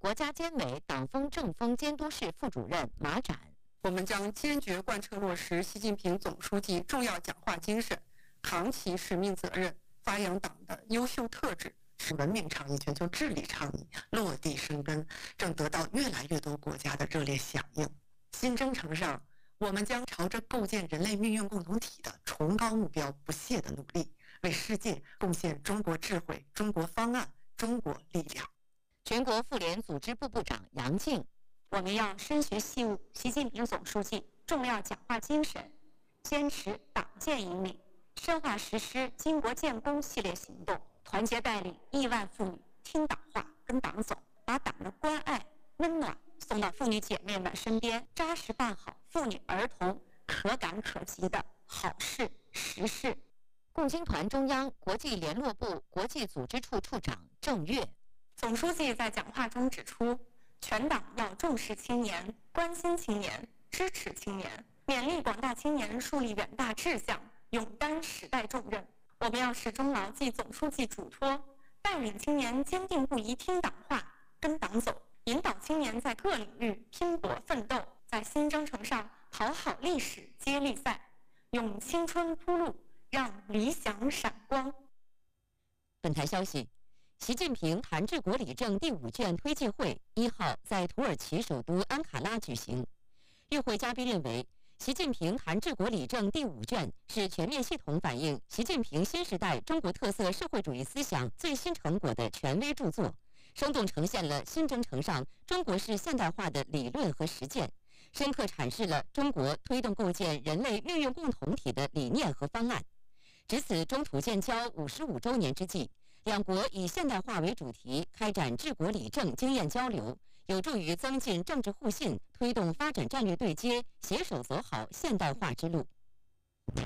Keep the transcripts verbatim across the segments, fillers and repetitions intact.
国家监委党风政风监督室副主任马展。 我们将坚决贯彻落实习近平总书记重要讲话精神，扛起使命责任，发扬党的优秀特质。是文明倡议、全球治理倡议落地生根，正得到越来越多国家的热烈响应。新征程上，我们将朝着构建人类命运共同体的崇高目标不懈地努力，为世界贡献中国智慧、中国方案、中国力量。 全国妇联组织部部长杨静， 我们要深学细悟习近平总书记重要讲话精神，坚持党建引领，深化实施经国建功系列行动，团结带领亿万妇女听党话、跟党走，把党的关爱、温暖送到妇女姐妹们身边，扎实办好妇女儿童可感可及的好事实事。 共青团中央国际联络部国际组织处处长郑月， 总书记在讲话中指出，全党要重视青年，关心青年，支持青年，勉励广大青年树立远大志向，勇担时代重任。我们要始终牢记总书记嘱托，带领青年坚定不移听党话、跟党走，引导青年在各领域拼搏奋斗，在新征程上跑好历史接力赛，用青春铺路，让理想闪光。 本台消息，习近平谈治国理政第五卷推介会一号在土耳其首都安卡拉举行。与会嘉宾认为，习近平谈治国理政第五卷是全面系统反映习近平新时代中国特色社会主义思想最新成果的权威著作，生动呈现了新征程上中国式现代化的理论和实践，深刻阐释了中国推动构建人类命运共同体的理念和方案。值此中土建交五十五周年之际，两国以现代化为主题开展治国理政经验交流，有助于增进政治互信，推动发展战略对接，携手走好现代化之路。 您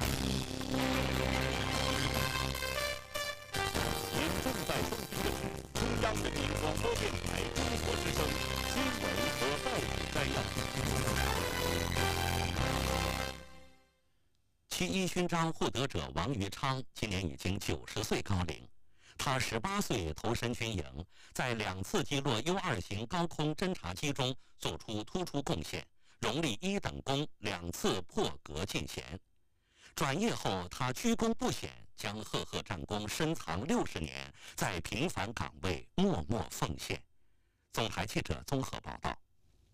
正在收听的是中央人民广播电台中国之声新闻和报纸摘要。七一勋章获得者王于昌今年已经九十岁高龄。他十八岁投身军营，在两次击落 U 二 型高空侦察机中做出突出贡献，荣立一等功，两次破格进衔。转业后，他居功不显，将赫赫战功深藏六十年，在平凡岗位默默奉献。总台记者综合报道。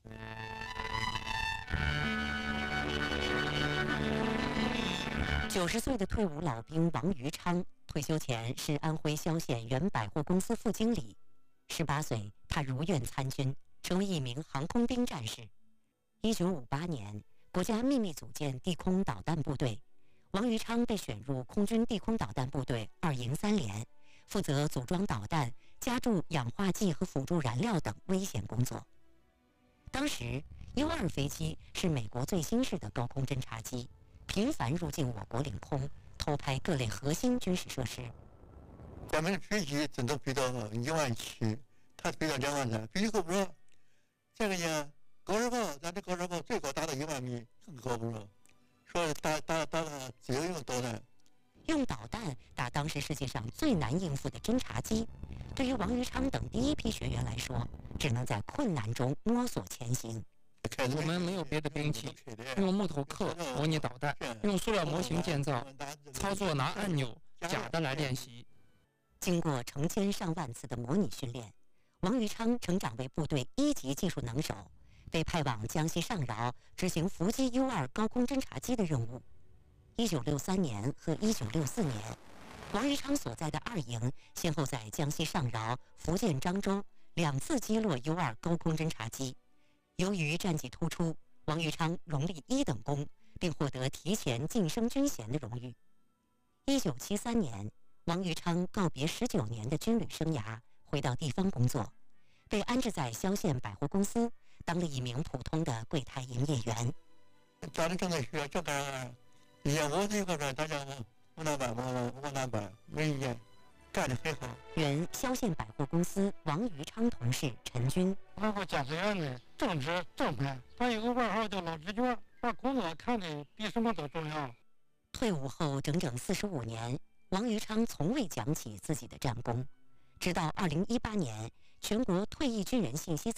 九十岁的退伍老兵王于昌，退休前是安徽萧县原百货公司副经理。十八岁，他如愿参军，成为一名航空兵战士。一九五八年，国家秘密组建地空导弹部队，王于昌被选入空军地空导弹部队二营三连，负责组装导弹、加注氧化剂和辅助燃料等危险工作。当时 U 二 飞机是美国最新式的高空侦察机，频繁入境我国领空，偷拍各类核心军事设施。 咱们的飞机只能飞到一万七，它飞到两万三，飞机够不着。这个呢，高射炮，咱这高射炮最高达到一万米，更高不着。说打打打打只有用导弹， 用导弹打当时世界上最难应付的侦察机，对于王于昌等第一批学员来说，只能在困难中摸索前行。 我们没有别的兵器，用木头刻模拟导弹，用塑料模型建造，操作拿按钮假的来练习。 经过成千上万次的模拟训练，王于昌成长为部队一级技术能手，被派往江西上饶执行伏击 U 二 高空侦察机的任务。一九六三年和一九六四年，王于昌所在的二营先后在江西上饶、福建漳州两次击落 U 二 高空侦察机。由于战绩突出，王于昌荣立一等功，并获得提前晋升军衔的荣誉。一九七三年，王于昌告别十九年的军旅生涯，回到地方工作，被安置在萧县百货公司，当了一名普通的柜台营业员。 咱们正在学，正干，以前我这个呢，大家我老板我我老板没意见，干得很好。 原萧县百货公司王于昌同事陈军， 我个驾驶员呢，正直正派，他有个外号叫老直觉，把工作看得比什么都重要。 退伍后整整四十五年，王于昌从未讲起自己的战功，直到二零一八年全国退役军人信息